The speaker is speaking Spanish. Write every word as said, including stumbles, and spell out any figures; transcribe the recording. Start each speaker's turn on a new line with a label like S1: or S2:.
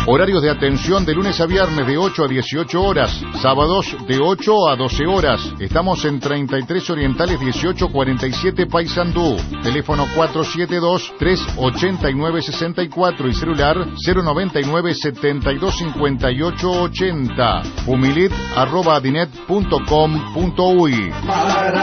S1: Horarios de atención de lunes a viernes de ocho a dieciocho horas, sábados de ocho a doce horas. Estamos en treinta y tres Orientales dieciocho cuarenta y siete Paysandú. Teléfono cuatro siete dos, tres ocho nueve, seis cuatro y celular cero noventa y nueve, setenta y dos, cincuenta y ocho, ochenta. Fumilit arroba adinet punto com punto uy.